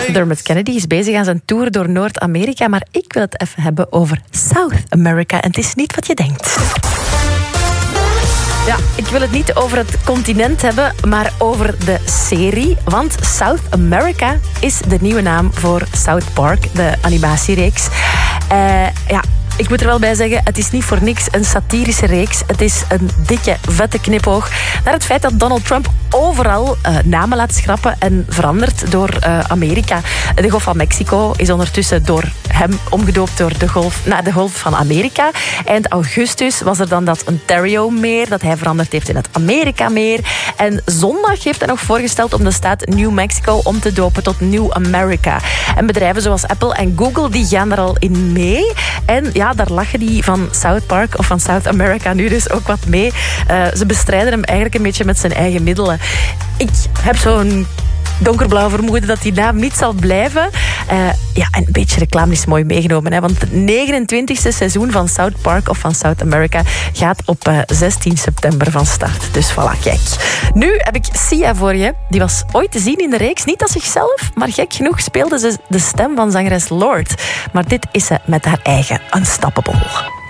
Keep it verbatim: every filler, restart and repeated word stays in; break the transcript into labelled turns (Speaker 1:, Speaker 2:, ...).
Speaker 1: Dermot Kennedy is bezig aan zijn tour door Noord-Amerika, maar ik wil het even hebben over South America. En het is niet wat je denkt. Ja, ik wil het niet over het continent hebben, maar over de serie. Want South America is de nieuwe naam voor South Park, de animatiereeks. Uh, ja... Ik moet er wel bij zeggen, het is niet voor niks een satirische reeks. Het is een dikke, vette knipoog naar het feit dat Donald Trump overal uh, namen laat schrappen en verandert door uh, Amerika. De Golf van Mexico is ondertussen door hem omgedoopt door de golf, naar de Golf van Amerika. Eind augustus was er dan dat Ontario-meer, dat hij veranderd heeft in het Amerika-meer. En zondag heeft hij nog voorgesteld om de staat New Mexico om te dopen tot New America. En bedrijven zoals Apple en Google, die gaan er al in mee. En ja, Ja, daar lachen die van South Park of van South America nu dus ook wat mee. Uh, ze bestrijden hem eigenlijk een beetje met zijn eigen middelen. Ik heb zo'n donkerblauw vermoeden dat die naam niet zal blijven. Uh, ja, en een beetje reclame is mooi meegenomen. Hè, want het negenentwintigste seizoen van South Park of van South America gaat op uh, zestien september van start. Dus voilà, kijk. Nu heb ik Sia voor je. Die was ooit te zien in de reeks. Niet als zichzelf, maar gek genoeg speelde ze de stem van zangeres Lorde. Maar dit is ze met haar eigen Unstoppable.